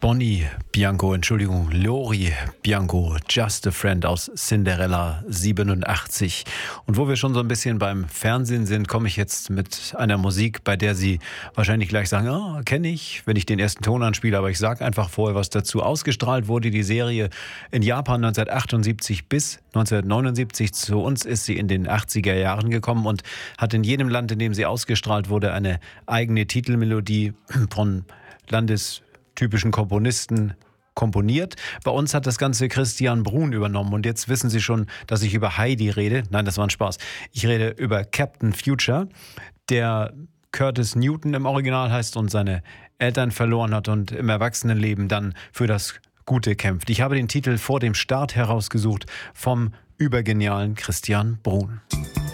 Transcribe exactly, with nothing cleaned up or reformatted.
Bonnie Bianco, Entschuldigung, Lori Bianco, Just a Friend aus Cinderella siebenundachtzig. Und wo wir schon so ein bisschen beim Fernsehen sind, komme ich jetzt mit einer Musik, bei der Sie wahrscheinlich gleich sagen, ah, kenne ich, wenn ich den ersten Ton anspiele, aber ich sage einfach vorher was dazu. Ausgestrahlt wurde die Serie in Japan neunzehnhundertachtundsiebzig bis neunzehnhundertneunundsiebzig. Zu uns ist sie in den achtziger Jahren gekommen und hat in jedem Land, in dem sie ausgestrahlt wurde, eine eigene Titelmelodie von Landes typischen Komponisten komponiert. Bei uns hat das Ganze Christian Bruhn übernommen. Und jetzt wissen Sie schon, dass ich über Heidi rede. Nein, das war ein Spaß. Ich rede über Captain Future, der Curtis Newton im Original heißt und seine Eltern verloren hat und im Erwachsenenleben dann für das Gute kämpft. Ich habe den Titel vor dem Start herausgesucht vom übergenialen Christian Bruhn.